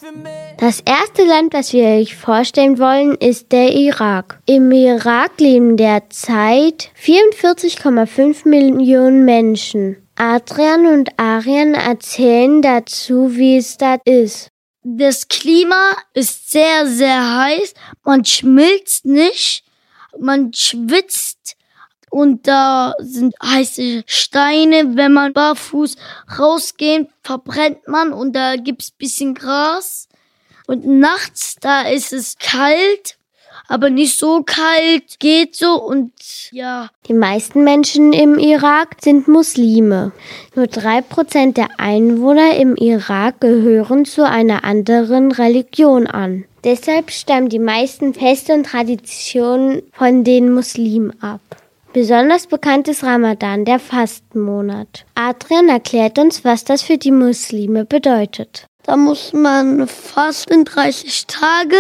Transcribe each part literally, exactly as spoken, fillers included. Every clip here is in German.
Das erste Land, das wir euch vorstellen wollen, ist der Irak. Im Irak leben derzeit vierundvierzig Komma fünf Millionen Menschen. Adrian und Arian erzählen dazu, wie es da ist. Das Klima ist sehr, sehr heiß. Man schmilzt nicht, man schwitzt und da sind heiße Steine. Wenn man barfuß rausgeht, verbrennt man und da gibt's bisschen Gras. Und nachts, da ist es kalt, aber nicht so kalt, geht so und ja. Die meisten Menschen im Irak sind Muslime. Nur drei Prozent der Einwohner im Irak gehören zu einer anderen Religion an. Deshalb stammen die meisten Feste und Traditionen von den Muslimen ab. Besonders bekannt ist Ramadan, der Fastenmonat. Adrian erklärt uns, was das für die Muslime bedeutet. Da muss man fasten dreißig Tage.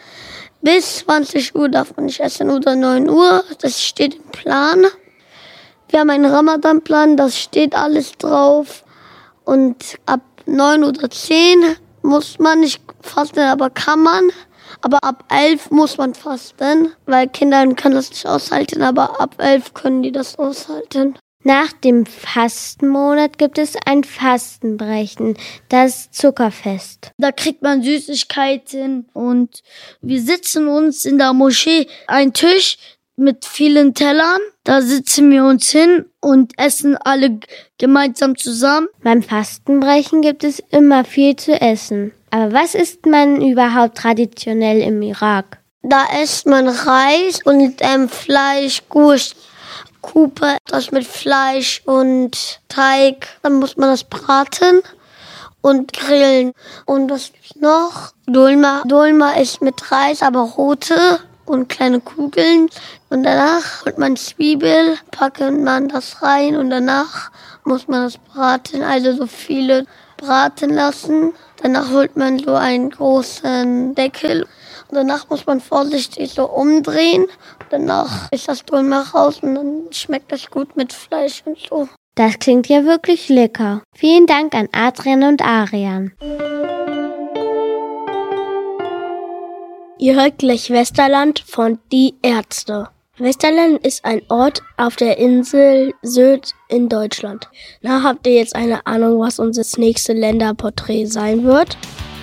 Bis zwanzig Uhr darf man nicht essen oder neun Uhr. Das steht im Plan. Wir haben einen Ramadan-Plan, das steht alles drauf. Und ab neun oder zehn muss man nicht fasten, aber kann man. Aber ab elf muss man fasten, weil Kinder können das nicht aushalten, aber ab elf können die das aushalten. Nach dem Fastenmonat gibt es ein Fastenbrechen, das Zuckerfest. Da kriegt man Süßigkeiten und wir sitzen uns in der Moschee einen Tisch mit vielen Tellern. Da sitzen wir uns hin und essen alle gemeinsam zusammen. Beim Fastenbrechen gibt es immer viel zu essen. Aber was isst man überhaupt traditionell im Irak? Da isst man Reis und ähm, Fleisch, Gurst, Kupe, das mit Fleisch und Teig. Dann muss man das braten und grillen. Und was gibt's noch? Dolma. Dolma ist mit Reis, aber rote und kleine Kugeln. Und danach holt man Zwiebel, packt man das rein und danach muss man das braten. Also so viele braten lassen. Danach holt man so einen großen Deckel und danach muss man vorsichtig so umdrehen. Danach ist das Dolma raus und dann schmeckt das gut mit Fleisch und so. Das klingt ja wirklich lecker. Vielen Dank an Adrian und Arian. Ihr hört gleich Westerland von Die Ärzte. Westerland ist ein Ort auf der Insel Sylt in Deutschland. Na, habt ihr jetzt eine Ahnung, was unser nächstes Länderporträt sein wird?